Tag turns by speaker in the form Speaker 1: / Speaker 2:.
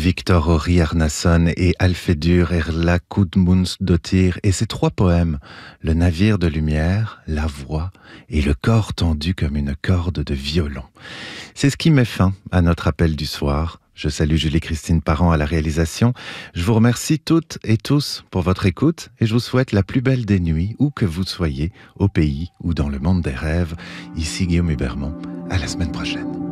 Speaker 1: Victor Orri Arnason et Alfedur Erla Gudmundsdóttir et ses 3 poèmes, Le navire de lumière, La voix et Le corps tendu comme une corde de violon. C'est ce qui met fin à notre appel du soir. Je salue Julie-Christine Parent à la réalisation. Je vous remercie toutes et tous pour votre écoute et je vous souhaite la plus belle des nuits, où que vous soyez, au pays ou dans le monde des rêves. Ici Guillaume Hubermont. À la semaine prochaine.